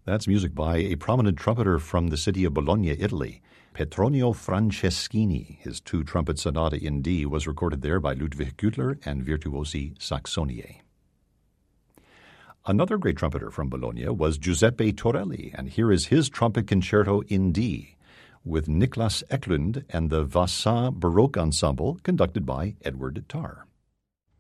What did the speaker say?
That's music by a prominent trumpeter from the city of Bologna, Italy, Petronio Franceschini. His two-trumpet sonata in D was recorded there by Ludwig Güttler and Virtuosi Saxoniae. Another great trumpeter from Bologna was Giuseppe Torelli, and here is his trumpet concerto in D with Niklas Eklund and the Vassin Baroque Ensemble conducted by Edward Tarr.